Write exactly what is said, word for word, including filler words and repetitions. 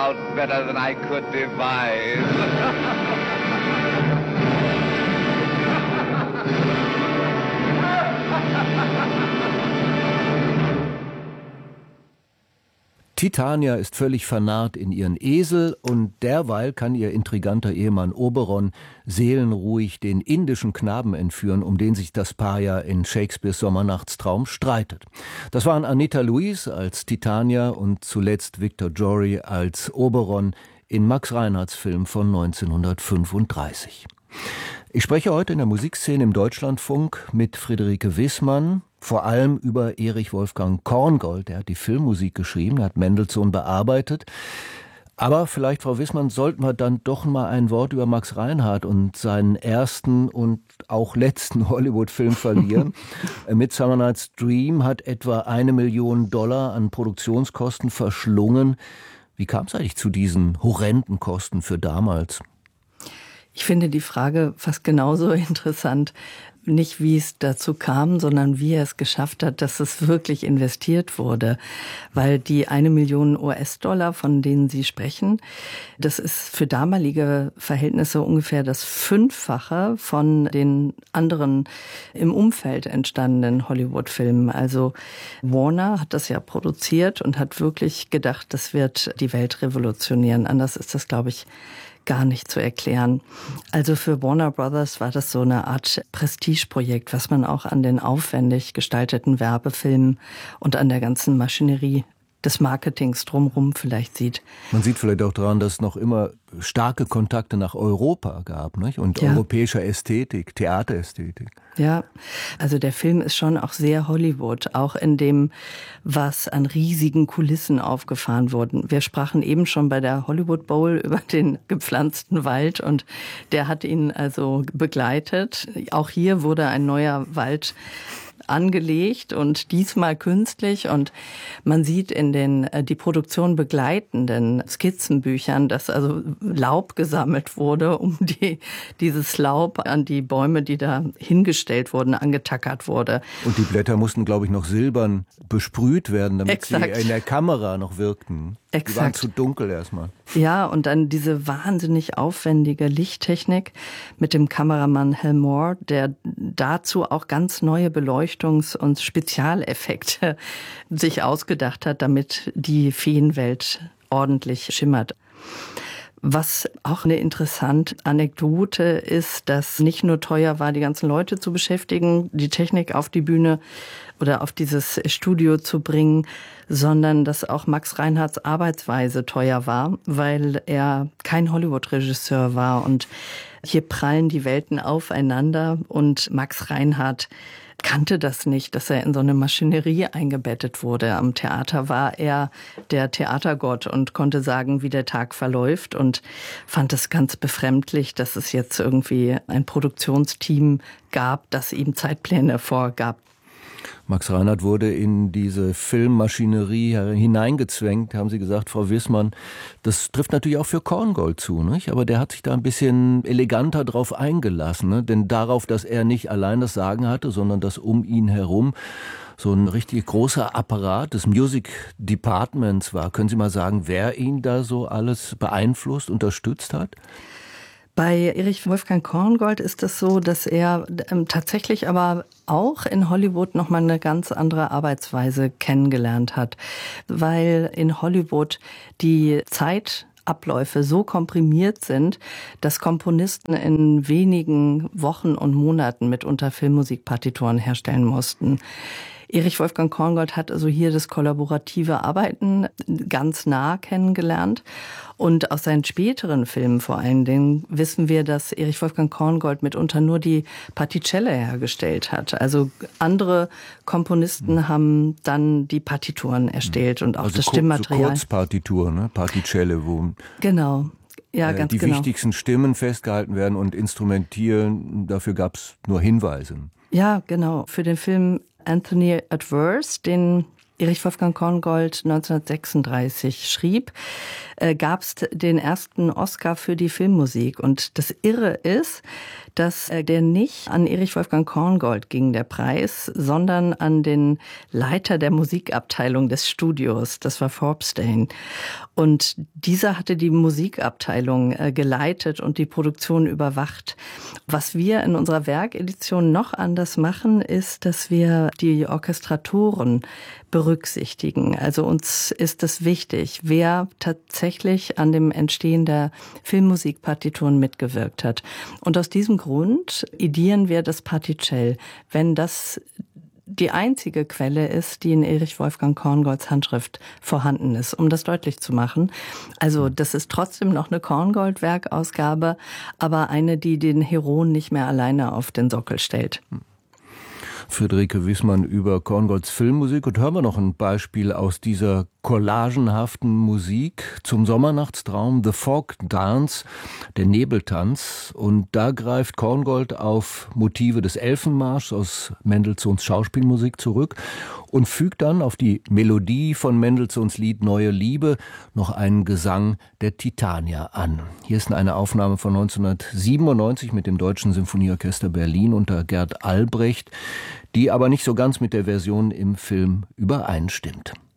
out better than I could devise. Titania ist völlig vernarrt in ihren Esel und derweil kann ihr intriganter Ehemann Oberon seelenruhig den indischen Knaben entführen, um den sich das Paar ja in Shakespeares Sommernachtstraum streitet. Das waren Anita Louise als Titania und zuletzt Victor Jory als Oberon in Max Reinhardts Film von neunzehnhundertfünfunddreißig. Ich spreche heute in der Musikszene im Deutschlandfunk mit Friederike Wissmann, vor allem über Erich Wolfgang Korngold. Er hat die Filmmusik geschrieben, er hat Mendelssohn bearbeitet. Aber vielleicht, Frau Wissmann, sollten wir dann doch mal ein Wort über Max Reinhardt und seinen ersten und auch letzten Hollywood-Film verlieren. Midsummer Night's Dream hat etwa eine Million Dollar an Produktionskosten verschlungen. Wie kam es eigentlich zu diesen horrenden Kosten für damals? Ich finde die Frage fast genauso interessant. Nicht, wie es dazu kam, sondern wie er es geschafft hat, dass es wirklich investiert wurde. Weil die eine Million U S-Dollar, von denen Sie sprechen, das ist für damalige Verhältnisse ungefähr das Fünffache von den anderen im Umfeld entstandenen Hollywood-Filmen. Also Warner hat das ja produziert und hat wirklich gedacht, das wird die Welt revolutionieren. Anders ist das, glaube ich, gar nicht zu erklären. Also für Warner Brothers war das so eine Art Prestigeprojekt, was man auch an den aufwendig gestalteten Werbefilmen und an der ganzen Maschinerie des Marketings drumherum vielleicht sieht. Man sieht vielleicht auch daran, dass es noch immer starke Kontakte nach Europa gab, nicht? Und ja. Europäischer Ästhetik, Theaterästhetik. Ja, also der Film ist schon auch sehr Hollywood, auch in dem, was an riesigen Kulissen aufgefahren wurden. Wir sprachen eben schon bei der Hollywood Bowl über den gepflanzten Wald und der hat ihn also begleitet. Auch hier wurde ein neuer Wald angelegt und diesmal künstlich, und man sieht in den die Produktion begleitenden Skizzenbüchern, dass also Laub gesammelt wurde, um die, dieses Laub an die Bäume, die da hingestellt wurden, angetackert wurde. Und die Blätter mussten, glaube ich, noch silbern besprüht werden, damit Exakt. sie in der Kamera noch wirkten. Exakt. Die waren zu dunkel erstmal. Ja, und dann diese wahnsinnig aufwendige Lichttechnik mit dem Kameramann Hal Moore, der dazu auch ganz neue Beleuchtungs- und Spezialeffekte sich ausgedacht hat, damit die Feenwelt ordentlich schimmert. Was auch eine interessante Anekdote ist, dass nicht nur teuer war, die ganzen Leute zu beschäftigen, die Technik auf die Bühne oder auf dieses Studio zu bringen, sondern dass auch Max Reinhardts Arbeitsweise teuer war, weil er kein Hollywood-Regisseur war. Und hier prallen die Welten aufeinander und Max Reinhardt kannte das nicht, dass er in so eine Maschinerie eingebettet wurde. Am Theater war er der Theatergott und konnte sagen, wie der Tag verläuft, und fand es ganz befremdlich, dass es jetzt irgendwie ein Produktionsteam gab, das ihm Zeitpläne vorgab. Max Reinhardt wurde in diese Filmmaschinerie hineingezwängt, haben Sie gesagt, Frau Wissmann. Das trifft natürlich auch für Korngold zu, nicht? Aber der hat sich da ein bisschen eleganter drauf eingelassen, ne? Denn darauf, dass er nicht allein das Sagen hatte, sondern dass um ihn herum so ein richtig großer Apparat des Music Departments war. Können Sie mal sagen, wer ihn da so alles beeinflusst, unterstützt hat? Bei Erich Wolfgang Korngold ist es so, dass er ähm, tatsächlich aber auch in Hollywood nochmal eine ganz andere Arbeitsweise kennengelernt hat, weil in Hollywood die Zeitabläufe so komprimiert sind, dass Komponisten in wenigen Wochen und Monaten mitunter Filmmusikpartituren herstellen mussten. Erich Wolfgang Korngold hat also hier das kollaborative Arbeiten ganz nah kennengelernt. Und aus seinen späteren Filmen vor allen Dingen wissen wir, dass Erich Wolfgang Korngold mitunter nur die Particelle hergestellt hat. Also andere Komponisten mhm. haben dann die Partituren erstellt und auch also das Kur- Stimmmaterial. So Kurzpartitur, ne? Particelle, wo genau. Ja, äh, ganz die genau. wichtigsten Stimmen festgehalten werden und instrumentieren. Dafür gab es nur Hinweise. Ja, genau. Für den Film Anthony Adverse, den Erich Wolfgang Korngold neunzehnhundertsechsunddreißig schrieb, äh, gab es den ersten Oscar für die Filmmusik. Und das Irre ist, dass äh, der nicht an Erich Wolfgang Korngold ging, der Preis, sondern an den Leiter der Musikabteilung des Studios. Das war Forbstein. Und dieser hatte die Musikabteilung äh, geleitet und die Produktion überwacht. Was wir in unserer Werkedition noch anders machen, ist, dass wir die Orchestratoren berücksichtigen. Also uns ist es wichtig, wer tatsächlich an dem Entstehen der Filmmusikpartituren mitgewirkt hat. Und aus diesem Grund idieren wir das Particell, wenn das die einzige Quelle ist, die in Erich Wolfgang Korngolds Handschrift vorhanden ist, um das deutlich zu machen. Also das ist trotzdem noch eine Korngold-Werkausgabe, aber eine, die den Heron nicht mehr alleine auf den Sockel stellt. Friederike Wissmann über Korngolds Filmmusik. Und hören wir noch ein Beispiel aus dieser collagenhaften Musik zum Sommernachtstraum, The Fog Dance, der Nebeltanz. Und da greift Korngold auf Motive des Elfenmarschs aus Mendelssohns Schauspielmusik zurück und fügt dann auf die Melodie von Mendelssohns Lied Neue Liebe noch einen Gesang der Titanier an. Hier ist eine Aufnahme von neunzehnhundertsiebenundneunzig mit dem Deutschen Sinfonieorchester Berlin unter Gerd Albrecht, die aber nicht so ganz mit der Version im Film übereinstimmt.